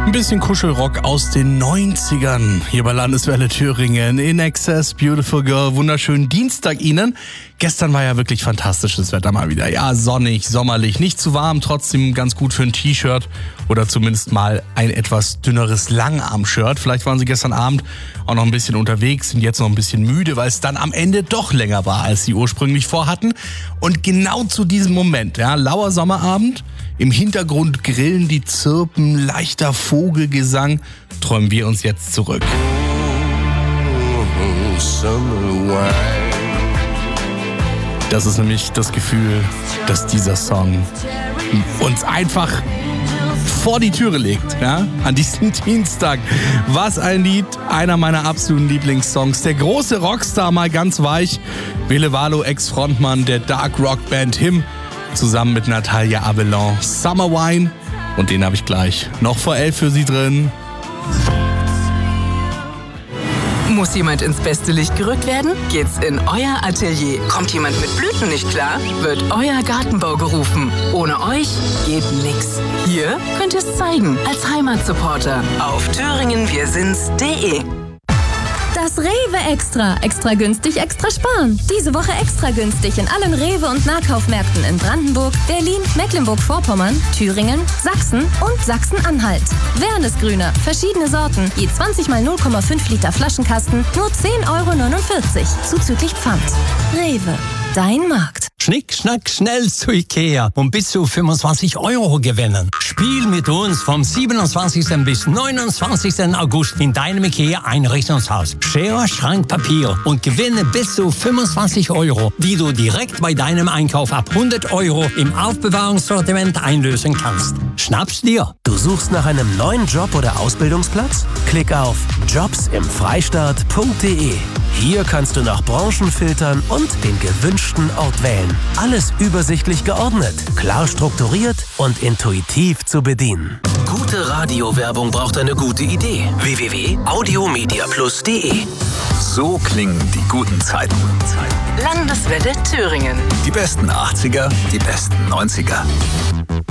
Ein bisschen Kuschelrock aus den 90ern. Hier bei Landeswelle Thüringen. In Excess, Beautiful Girl. Wunderschönen Dienstag Ihnen. Gestern war ja wirklich fantastisches Wetter mal wieder. Ja, sonnig, sommerlich, nicht zu warm, trotzdem ganz gut für ein T-Shirt oder zumindest mal ein etwas dünneres Langarm-Shirt. Vielleicht waren Sie gestern Abend auch noch ein bisschen unterwegs, sind jetzt noch ein bisschen müde, weil es dann am Ende doch länger war, als Sie ursprünglich vorhatten. Und genau zu diesem Moment, ja, lauer Sommerabend, im Hintergrund grillen die Zirpen, leichter Vogelgesang, träumen wir uns jetzt zurück. Das ist nämlich das Gefühl, dass dieser Song uns einfach vor die Türe legt, ja, an diesem Dienstag. Was ein Lied, einer meiner absoluten Lieblingssongs. Der große Rockstar, mal ganz weich, Ville Valo, Ex-Frontmann der Dark Rock Band Him, zusammen mit Natalia Abelon, Summer Wine. Und den habe ich gleich noch vor 11 für Sie drin. Muss jemand ins beste Licht gerückt werden? Geht's in euer Atelier. Kommt jemand mit Blüten nicht klar? Wird euer Gartenbau gerufen. Ohne euch geht nix. Hier könnt ihr es zeigen als Heimatsupporter auf thüringenwirsinds.de. Das Rewe Extra. Extra günstig, extra sparen. Diese Woche extra günstig in allen Rewe- und Nahkaufmärkten in Brandenburg, Berlin, Mecklenburg-Vorpommern, Thüringen, Sachsen und Sachsen-Anhalt. Wernesgrüner, verschiedene Sorten, je 20 mal 0,5 Liter Flaschenkasten, nur 10,49 € zuzüglich Pfand. Rewe, dein Markt. Schnick, schnack, schnell zu Ikea und bis zu 25 € gewinnen. Spiel mit uns vom 27. bis 29. August in deinem Ikea-Einrichtungshaus. Schere, Schrank, Papier und gewinne bis zu 25 €, die du direkt bei deinem Einkauf ab 100 € im Aufbewahrungssortiment einlösen kannst. Schnapp's dir! Du suchst nach einem neuen Job oder Ausbildungsplatz? Klick auf jobsimfreistaat.de. Hier kannst du nach Branchen filtern und den gewünschten Ort wählen. Alles übersichtlich geordnet, klar strukturiert und intuitiv zu bedienen. Gute Radiowerbung braucht eine gute Idee. www.audiomediaplus.de. So klingen die guten Zeiten. Landeswelle Thüringen. Die besten 80er, die besten 90er.